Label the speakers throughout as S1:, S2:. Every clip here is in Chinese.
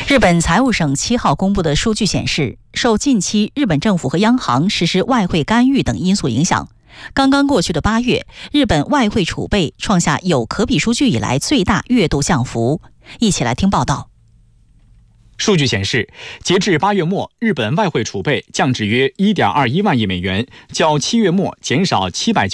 S1: 日本财务省7号公布的数据显示，受近期日本政府和央行实施外汇干预等因素影响，刚刚过去的8月，日本外汇储备创下有可比数据以来最大月度降幅。一起来听报道。
S2: 数据显示，截至8月末，日本外汇储备降至约 1.21 万亿美元，较7月末减少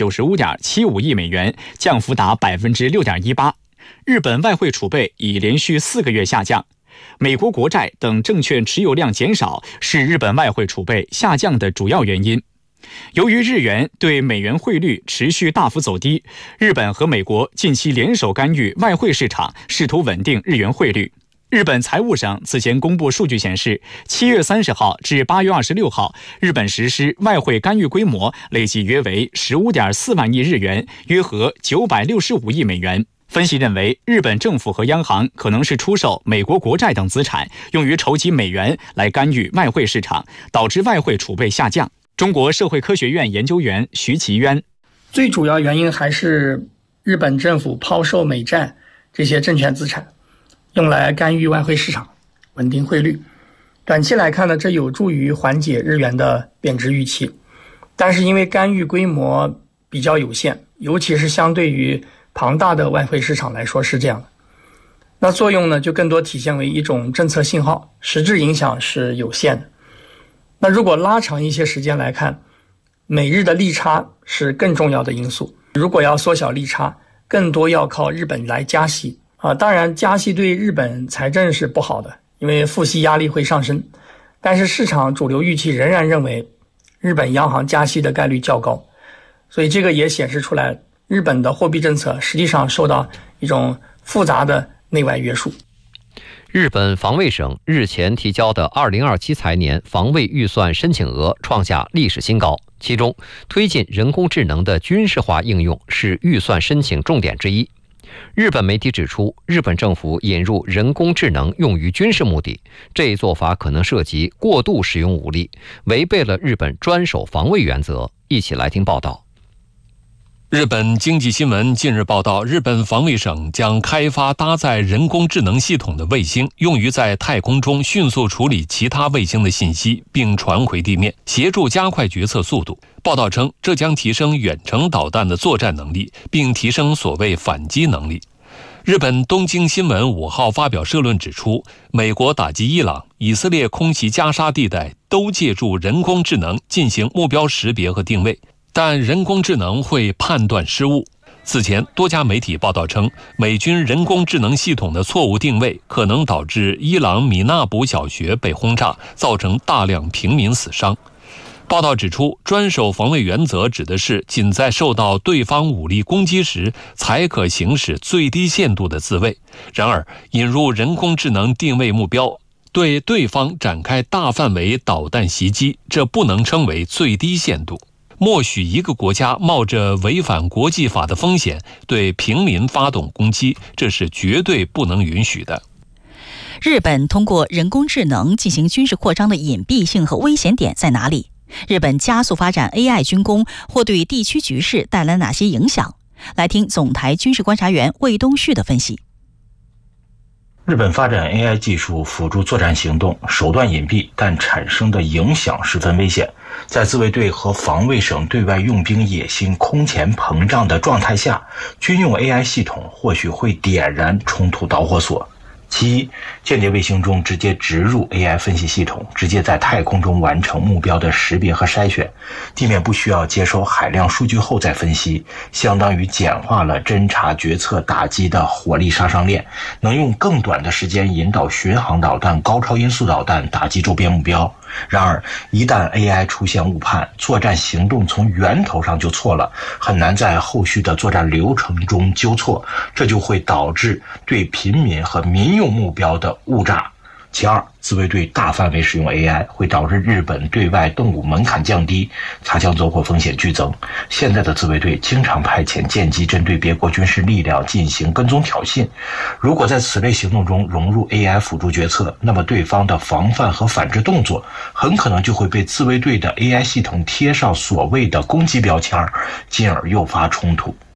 S2: 795.75 亿美元，降幅达 6.18%。日本外汇储备已连续4个月下降。美国国债等证券持有量减少是日本外汇储备下降的主要原因。由于日元对美元汇率持续大幅走低，日本和美国近期联手干预外汇市场，试图稳定日元汇率。日本财务省此前公布数据显示，7月30号至8月26号，日本实施外汇干预规模累计约为 15.4 万亿日元，约合965亿美元。分析认为，日本政府和央行可能是出售美国国债等资产，用于筹集美元来干预外汇市场，导致外汇储备下降。中国社会科学院研究员徐其渊：
S3: 最主要原因还是日本政府抛售美债这些证券资产，用来干预外汇市场，稳定汇率。短期来看呢，这有助于缓解日元的贬值预期。但是因为干预规模比较有限，尤其是相对于庞大的外汇市场来说是这样的，那作用呢就更多体现为一种政策信号，实质影响是有限的。那如果拉长一些时间来看，美日的利差是更重要的因素。如果要缩小利差，更多要靠日本来加息当然加息对日本财政是不好的，因为付息压力会上升。但是市场主流预期仍然认为日本央行加息的概率较高，所以这个也显示出来日本的货币政策实际上受到一种复杂的内外约束。
S4: 日本防卫省日前提交的2027财年防卫预算申请额创下历史新高，其中推进人工智能的军事化应用是预算申请重点之一。日本媒体指出，日本政府引入人工智能用于军事目的，这一做法可能涉及过度使用武力，违背了日本专守防卫原则。一起来听报道。
S5: 日本经济新闻近日报道，日本防卫省将开发搭载人工智能系统的卫星，用于在太空中迅速处理其他卫星的信息，并传回地面，协助加快决策速度。报道称，这将提升远程导弹的作战能力，并提升所谓反击能力。日本东京新闻5号发表社论指出，美国打击伊朗、以色列空袭加沙地带都借助人工智能进行目标识别和定位，但人工智能会判断失误。此前，多家媒体报道称，美军人工智能系统的错误定位可能导致伊朗米纳卜小学被轰炸，造成大量平民死伤。报道指出，专守防卫原则指的是仅在受到对方武力攻击时才可行使最低限度的自卫。然而，引入人工智能定位目标，对对方展开大范围导弹袭击，这不能称为最低限度。默许一个国家冒着违反国际法的风险对平民发动攻击，这是绝对不能允许的。
S1: 日本通过人工智能进行军事扩张的隐蔽性和危险点在哪里？日本加速发展 AI 军工或对地区局势带来哪些影响？来听总台军事观察员魏东旭的分析。
S6: 日本发展 AI 技术辅助作战行动，手段隐蔽，但产生的影响十分危险。在自卫队和防卫省对外用兵野心空前膨胀的状态下，军用 AI 系统或许会点燃冲突导火索。其一，间谍卫星中直接植入 AI 分析系统，直接在太空中完成目标的识别和筛选，地面不需要接收海量数据后再分析，相当于简化了侦察决策打击的火力杀伤链，能用更短的时间引导巡航导弹、高超音速导弹打击周边目标。然而，一旦 AI 出现误判，作战行动从源头上就错了，很难在后续的作战流程中纠错，这就会导致对平民和民用目标的误炸。其二，自卫队大范围使用 AI 会导致日本对外动武门槛降低，擦枪走火风险剧增。现在的自卫队经常派遣舰机针对别国军事力量进行跟踪挑衅，如果在此类行动中融入 AI 辅助决策，那么对方的防范和反制动作很可能就会被自卫队的 AI 系统贴上所谓的攻击标签，进而诱发冲突。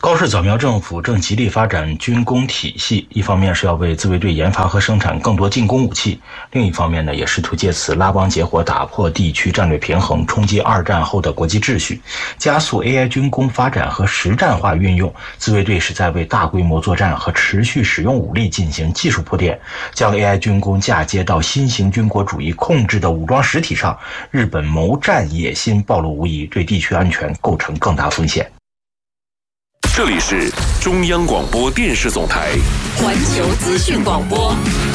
S6: 高市早苗政府正极力发展军工体系，一方面是要为自卫队研发和生产更多进攻武器，另一方面呢，也试图借此拉帮结伙，打破地区战略平衡，冲击二战后的国际秩序，加速 AI 军工发展和实战化运用。自卫队是在为大规模作战和持续使用武力进行技术铺垫，将 AI 军工嫁接到新型军国主义控制的武装实体上，日本谋战野心暴露无遗，对地区安全构成更大风险。
S7: 这里是中央广播电视总台环球资讯广播。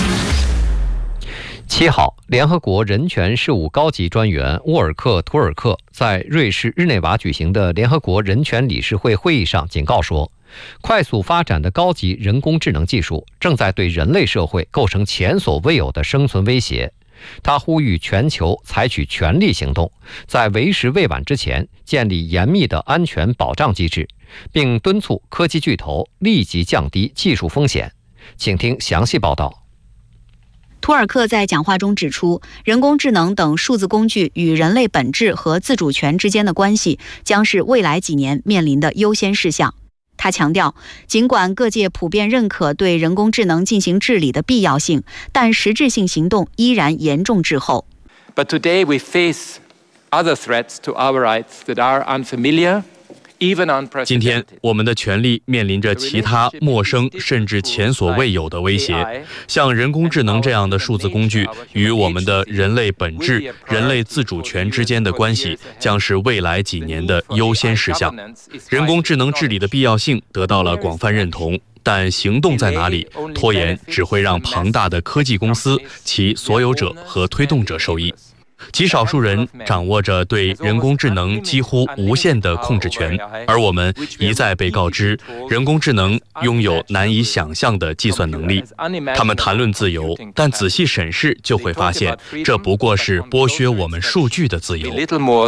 S4: 7号，联合国人权事务高级专员沃尔克·图尔克在瑞士日内瓦举行的联合国人权理事会会议上警告说，快速发展的高级人工智能技术正在对人类社会构成前所未有的生存威胁。他呼吁全球采取全力行动，在为时未晚之前建立严密的安全保障机制，并敦促科技巨头立即降低技术风险。请听详细报道。
S8: 图尔克在讲话中指出，人工智能等数字工具与人类本质和自主权之间的关系将是未来几年面临的优先事项。他强调，尽管各界普遍认可对人工智能进行治理的必要性，但实质性行动依然严重滞后。
S9: But today we face other threats to our rights that are unfamiliar.
S10: 今天，我们的权利面临着其他陌生甚至前所未有的威胁，像人工智能这样的数字工具与我们的人类本质、人类自主权之间的关系，将是未来几年的优先事项。人工智能治理的必要性得到了广泛认同，但行动在哪里？拖延只会让庞大的科技公司、其所有者和推动者受益。极少数人掌握着对人工智能几乎无限的控制权，而我们一再被告知，人工智能拥有难以想象的计算能力。他们谈论自由，但仔细审视就会发现，这不过是剥削我们数据的自由。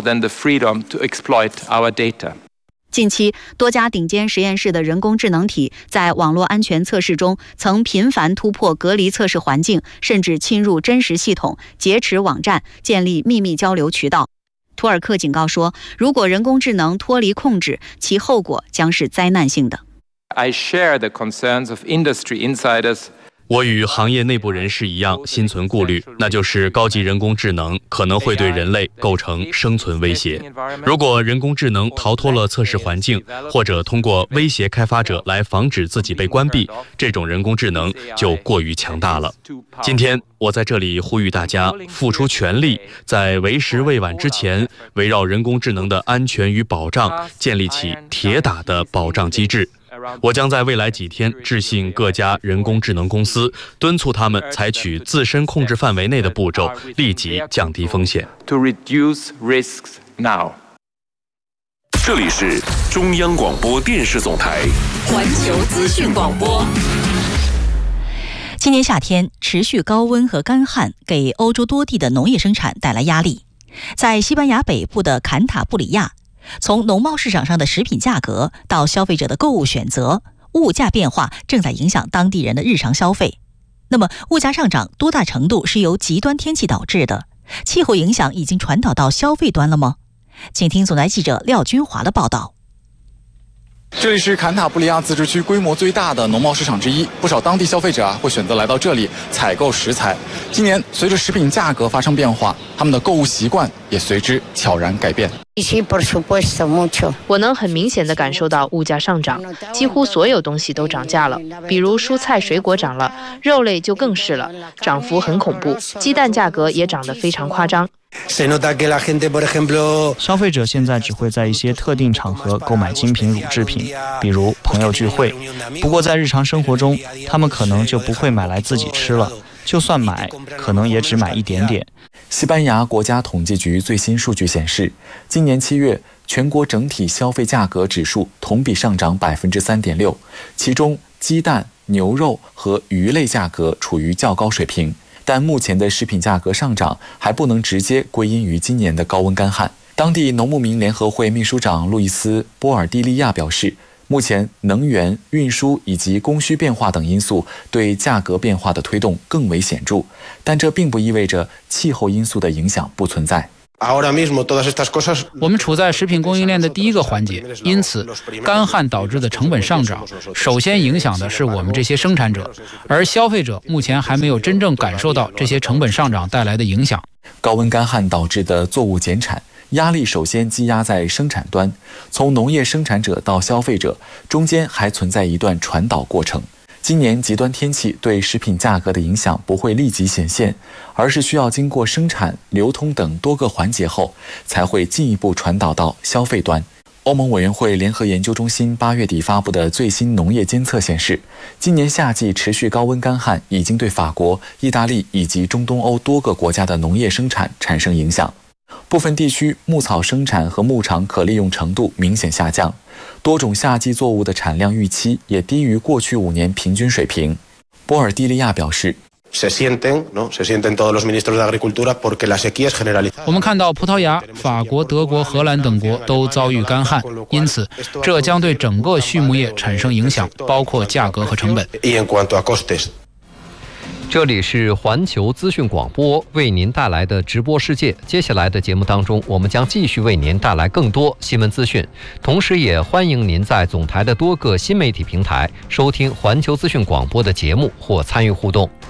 S8: 近期，多家顶尖实验室的人工智能体在网络安全测试中曾频繁突破隔离测试环境，甚至侵入真实系统、劫持网站、建立秘密交流渠道。图尔克警告说，如果人工智能脱离控制，其后果将是灾难性的。
S9: I share the concerns of industry insiders.
S10: 我与行业内部人士一样心存顾虑，那就是高级人工智能可能会对人类构成生存威胁。如果人工智能逃脱了测试环境，或者通过威胁开发者来防止自己被关闭，这种人工智能就过于强大了。今天我在这里呼吁大家付出全力，在为时未晚之前，围绕人工智能的安全与保障建立起铁打的保障机制。我将在未来几天致信各家人工智能公司，敦促他们采取自身控制范围内的步骤，立即降低风险。
S7: 这里是中央广播电视总台环球资讯广播。
S1: 今年夏天持续高温和干旱给欧洲多地的农业生产带来压力。在西班牙北部的坎塔布里亚，从农贸市场上的食品价格到消费者的购物选择，物价变化正在影响当地人的日常消费。那么物价上涨多大程度是由极端天气导致的？气候影响已经传导到消费端了吗？请听总台记者廖军华的报道。
S11: 这里是坎塔布里亚自治区规模最大的农贸市场之一，不少当地消费者会选择来到这里采购食材。今年随着食品价格发生变化，他们的购物习惯也随之悄然改变。
S12: 我能很明显地感受到物价上涨，几乎所有东西都涨价了，比如蔬菜水果涨了，肉类就更是了，涨幅很恐怖，鸡蛋价格也涨得非常夸张。
S13: 消费者现在只会在一些特定场合购买精品乳制品，比如朋友聚会。不过在日常生活中，他们可能就不会买来自己吃了，就算买，可能也只买一点点。
S14: 西班牙国家统计局最新数据显示，今年7月，全国整体消费价格指数同比上涨 3.6%， 其中鸡蛋、牛肉和鱼类价格处于较高水平。但目前的食品价格上涨还不能直接归因于今年的高温干旱。当地农牧民联合会秘书长路易斯·波尔蒂利亚表示，目前能源、运输以及供需变化等因素对价格变化的推动更为显著，但这并不意味着气候因素的影响不存在。
S15: 我们处在食品供应链的第一个环节，因此干旱导致的成本上涨，首先影响的是我们这些生产者，而消费者目前还没有真正感受到这些成本上涨带来的影响。
S14: 高温干旱导致的作物减产，压力首先积压在生产端，从农业生产者到消费者，中间还存在一段传导过程。今年极端天气对食品价格的影响不会立即显现，而是需要经过生产、流通等多个环节后，才会进一步传导到消费端。欧盟委员会联合研究中心8月底发布的最新农业监测显示，今年夏季持续高温干旱已经对法国、意大利以及中东欧多个国家的农业生产产生影响。部分地区牧草生产和牧场可利用程度明显下降，多种夏季作物的产量预期也低于过去5年平均水平。波尔蒂利亚表示，
S15: 我们看到葡萄牙、法国、德国、荷兰等国都遭遇干旱，因此这将对整个畜牧业产生影响，包括价格和成本。
S4: 这里是环球资讯广播为您带来的直播世界。接下来的节目当中，我们将继续为您带来更多新闻资讯，同时也欢迎您在总台的多个新媒体平台收听环球资讯广播的节目或参与互动。